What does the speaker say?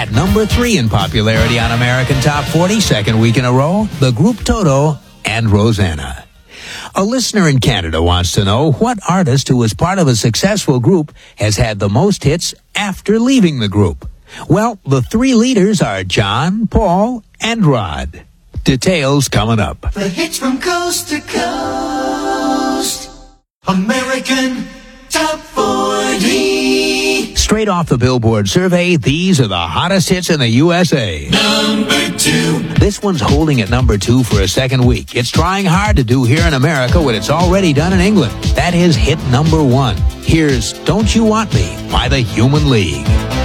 At number 3 in popularity on American Top 40, second week in a row, the group Toto and Rosanna. A listener in Canada wants to know what artist who was part of a successful group has had the most hits after leaving the group. Well, the 3 leaders are John, Paul, and Rod. Details coming up. The hits from coast to coast. American Top 40. Straight off the Billboard survey, these are the hottest hits in the USA. Number 2. This one's holding at number 2 for a second week. It's trying hard to do here in America what it's already done in England. That is hit number 1. Here's Don't You Want Me by the Human League.